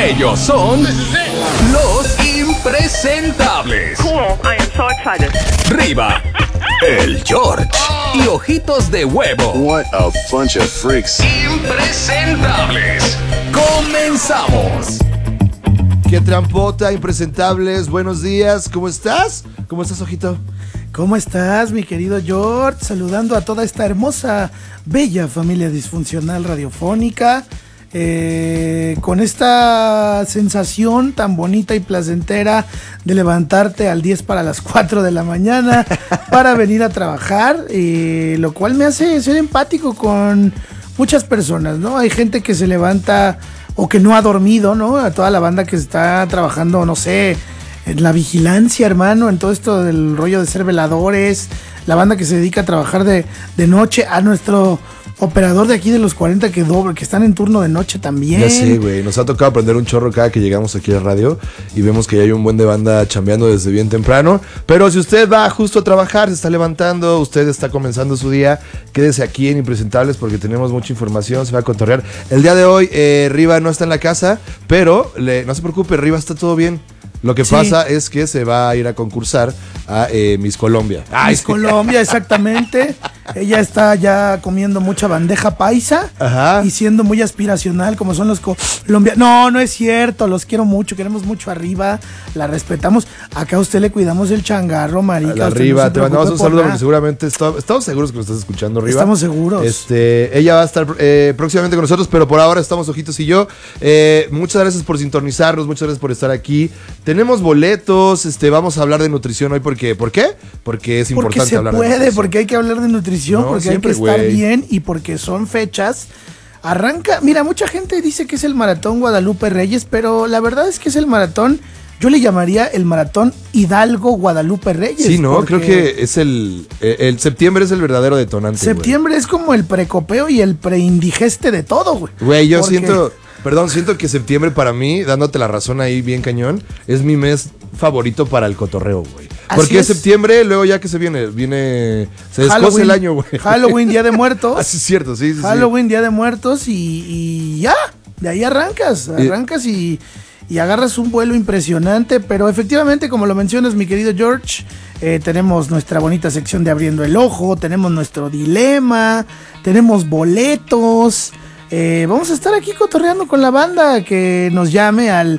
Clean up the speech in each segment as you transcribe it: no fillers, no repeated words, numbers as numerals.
Ellos son los impresentables. Cool, I am so excited. Riva, el George y Ojitos de Huevo. What a bunch of freaks. Impresentables. Comenzamos. ¡Qué trampota, impresentables! Buenos días, ¿cómo estás? ¿Cómo estás, Ojito? ¿Cómo estás, mi querido George? Saludando a toda esta hermosa, bella familia disfuncional radiofónica, con esta sensación tan bonita y placentera de levantarte al 10 para las 4 de la mañana para venir a trabajar, lo cual me hace ser empático con muchas personas, ¿no? Hay gente que se levanta o que no ha dormido, ¿no? A toda la banda que está trabajando, no sé, en la vigilancia, hermano, en todo esto del rollo de ser veladores, la banda que se dedica a trabajar de noche, a nuestro operador de aquí de los 40 que están en turno de noche también. Ya sé, güey, nos ha tocado aprender un chorro cada que llegamos aquí a la radio y vemos que ya hay un buen de banda chambeando desde bien temprano, pero si usted va justo a trabajar, se está levantando, usted está comenzando su día, quédese aquí en Impresentables porque tenemos mucha información, se va a cotorrear. El día de hoy, Riva no está en la casa, pero no se preocupe, Riva está todo bien. Lo que pasa es que se va a ir a concursar a Miss Colombia. Miss Colombia, exactamente. Ella está ya comiendo mucha bandeja paisa. Ajá. Y siendo muy aspiracional como son los colombianos. No es cierto, los quiero mucho, queremos mucho arriba, la respetamos. Acá a usted le cuidamos el changarro, marica. Arriba, no te mandamos un saludo porque seguramente estamos seguros que lo estás escuchando, Riva. Estamos seguros. Ella va a estar próximamente con nosotros, pero por ahora estamos Ojitos y yo. Muchas gracias por sintonizarnos, muchas gracias por estar aquí. Tenemos boletos, vamos a hablar de nutrición hoy porque, ¿por qué? Porque es importante hablar de nutrición. Porque se puede, porque hay que hablar de nutrición, porque siempre, hay que estar bien y porque son fechas. Arranca, mira, mucha gente dice que es el Maratón Guadalupe Reyes, pero la verdad es que es el maratón, yo le llamaría el Maratón Hidalgo Guadalupe Reyes. Sí, ¿no? Creo que es el septiembre es el verdadero detonante. Septiembre es como el precopeo y el preindigeste de todo, güey. Güey, yo siento que septiembre para mí, dándote la razón ahí bien cañón, es mi mes favorito para el cotorreo, güey. Porque es septiembre, luego ya que se se descoce el año, güey. Halloween, Día de Muertos. Así es cierto, sí. Halloween, Día de Muertos y ya, de ahí arrancas y agarras un vuelo impresionante, pero efectivamente, como lo mencionas, mi querido George, tenemos nuestra bonita sección de Abriendo el Ojo, tenemos nuestro dilema, tenemos boletos. Vamos a estar aquí cotorreando con la banda, que nos llame al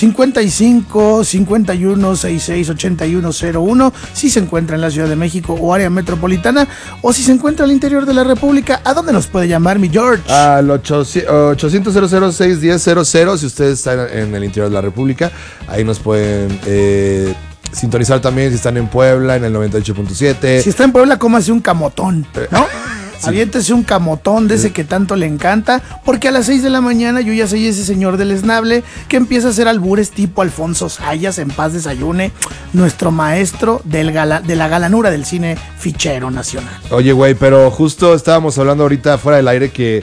55 51 66 81 01 si se encuentra en la Ciudad de México o área metropolitana, o si se encuentra al interior de la República. ¿A dónde nos puede llamar, mi George? Al 800 610 00 si ustedes están en el interior de la República. Ahí nos pueden sintonizar también si están en Puebla, en el 98.7. Si está en Puebla, cómase un camotón, ¿no? Sí. Aviéntese un camotón de ese que tanto le encanta, porque a las 6 de la mañana yo ya soy ese señor del esnable que empieza a hacer albures tipo Alfonso Sayas, en paz desayune, nuestro maestro de la galanura del cine fichero nacional. Oye, güey, pero justo estábamos hablando ahorita fuera del aire que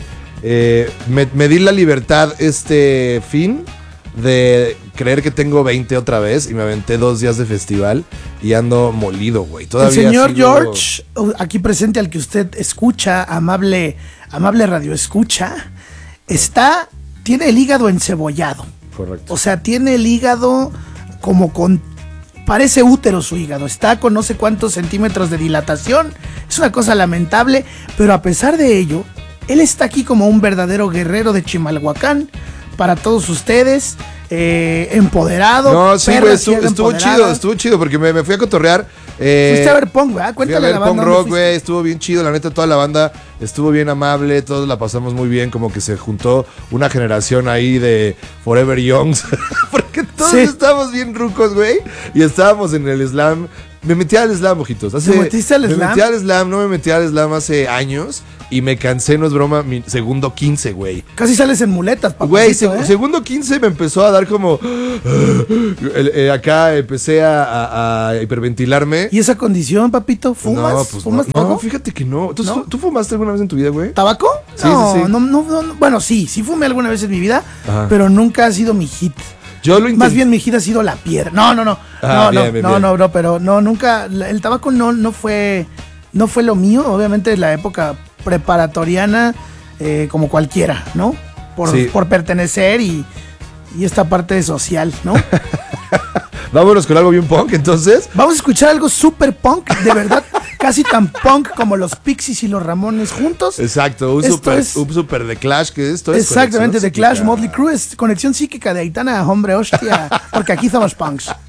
me di la libertad fin de creer que tengo 20 otra vez y me aventé 2 días de festival y ando molido, güey. El señor George, aquí presente, al que usted escucha, amable radio escucha, tiene el hígado encebollado. Correcto. O sea, tiene el hígado parece útero su hígado, está con no sé cuántos centímetros de dilatación, es una cosa lamentable, pero a pesar de ello, él está aquí como un verdadero guerrero de Chimalhuacán, para todos ustedes, empoderado. No, sí, güey, estuvo chido porque me fui a cotorrear. Fuiste a ver punk, ¿verdad? Cuéntale a ver punk rock, güey, estuvo bien chido, la neta, toda la banda estuvo bien amable, todos la pasamos muy bien, como que se juntó una generación ahí de Forever Youngs, porque todos estábamos bien rucos, güey, y estábamos en el slam. Me metí al slam, ojitos. ¿Te metiste al slam? Me metí al slam, no me metí al slam hace años. Y me cansé, no es broma, mi segundo 15, güey. Casi sales en muletas, papá. Güey, segundo 15 me empezó a dar como... acá empecé a hiperventilarme. ¿Y esa condición, papito? ¿Fumas? No, pues ¿Fumas no, fíjate que no. ¿Tú fumaste alguna vez en tu vida, güey? ¿Tabaco? Sí, no, sí, sí. No, bueno, sí fumé alguna vez en mi vida, pero nunca ha sido mi hit. Yo lo Más bien mi hit ha sido la piedra. No, bro, pero no, nunca. El tabaco no fue lo mío. Obviamente la época preparatoriana, como cualquiera, ¿no? Por pertenecer y y esta parte social, ¿no? Vámonos con algo bien punk, entonces. Vamos a escuchar algo súper punk, de verdad, casi tan punk como los Pixies y los Ramones juntos. Exacto, un super de Clash, que esto es. Exactamente, de Clash, psíquica. Motley Crue, es conexión psíquica de Aitana, hombre, hostia, porque aquí somos punks.